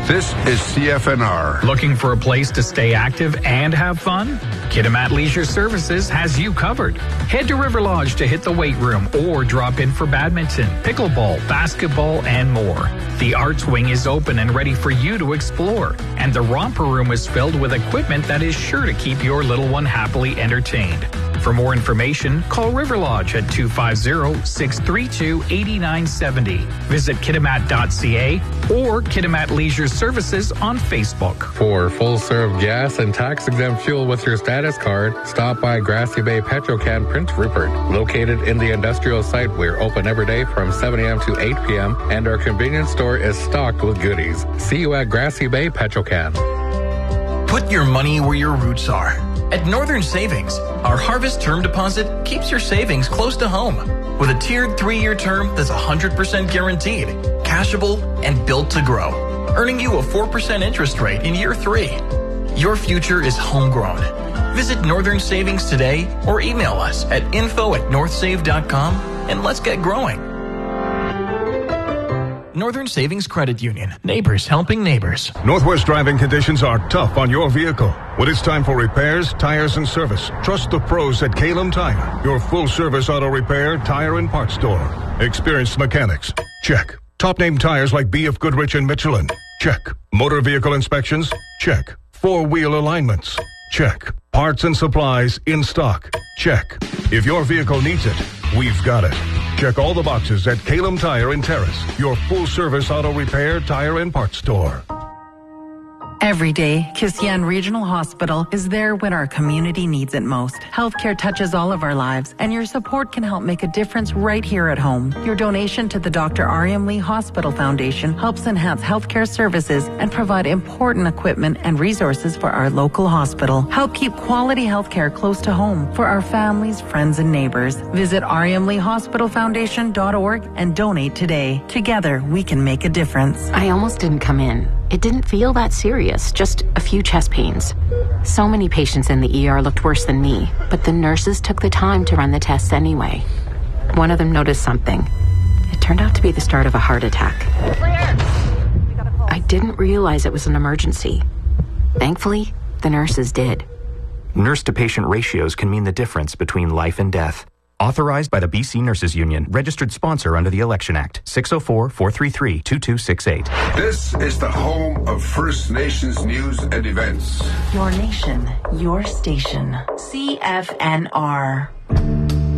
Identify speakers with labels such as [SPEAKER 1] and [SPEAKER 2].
[SPEAKER 1] This is CFNR.
[SPEAKER 2] Looking for a place to stay active and have fun? Kitimat Leisure Services has you covered. Head to River Lodge to hit the weight room or drop in for badminton, pickleball, basketball, and more. The Arts Wing is open and ready for you to explore, and the Romper Room is filled with equipment that is sure to keep your little one happily entertained. For more information, call River Lodge at 250-632-8970. Visit kitimat.ca or Kitimat Leisure Services on Facebook.
[SPEAKER 3] For full-serve gas and tax-exempt fuel with your status card, stop by Grassy Bay Petrocan Prince Rupert. Located in the industrial site, we're open every day from 7 a.m. to 8 p.m., and our convenience store is stocked with goodies. See you at Grassy Bay Petrocan.
[SPEAKER 4] Put your money where your roots are. At Northern Savings, our Harvest Term Deposit keeps your savings close to home with a tiered 3-year term that's 100% guaranteed, cashable, and built to grow, earning you a 4% interest rate in year 3. Your future is homegrown. Visit Northern Savings today or email us at info@northsave.com and let's get growing. Northern Savings Credit Union. Neighbors helping neighbors.
[SPEAKER 5] Northwest driving conditions are tough on your vehicle. When it's time for repairs, tires, and service, trust the pros at Kalem Tire, your full-service auto repair, tire, and parts store. Experienced mechanics? Check. Top-name tires like BF Goodrich and Michelin? Check. Motor vehicle inspections? Check. 4-wheel alignments? Check. Parts and supplies in stock? Check. If your vehicle needs it, we've got it. Check all the boxes at Kalem Tire in Terrace, your full-service auto repair, tire, and parts store.
[SPEAKER 6] Every day, Kisian Regional Hospital is there when our community needs it most. Healthcare touches all of our lives, and your support can help make a difference right here at home. Your donation to the Dr. R.M. Lee Hospital Foundation helps enhance healthcare services and provide important equipment and resources for our local hospital. Help keep quality healthcare close to home for our families, friends, and neighbors. Visit rmleehospitalfoundation.org and donate today. Together, we can make a difference.
[SPEAKER 7] I almost didn't come in. It didn't feel that serious, just a few chest pains. So many patients in the ER looked worse than me, but the nurses took the time to run the tests anyway. One of them noticed something. It turned out to be the start of a heart attack. I didn't realize it was an emergency. Thankfully, the nurses did.
[SPEAKER 8] Nurse-to-patient ratios can mean the difference between life and death. Authorized by the BC Nurses Union. Registered sponsor under the Election Act. 604-433-2268.
[SPEAKER 1] This is the home of First Nations news and events.
[SPEAKER 6] Your nation, your station. CFNR.